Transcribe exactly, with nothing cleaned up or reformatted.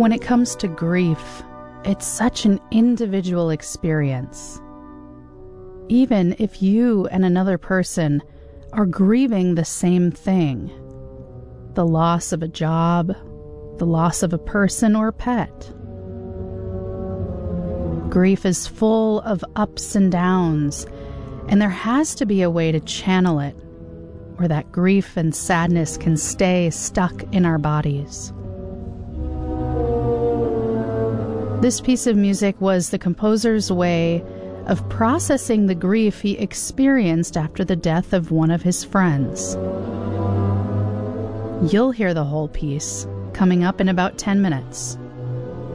when it comes to grief, it's such an individual experience. Even if you and another person are grieving the same thing, the loss of a job, the loss of a person or pet. Grief is full of ups and downs, and there has to be a way to channel it, where that grief and sadness can stay stuck in our bodies. This piece of music was the composer's way of processing the grief he experienced after the death of one of his friends. You'll hear the whole piece coming up in about ten minutes.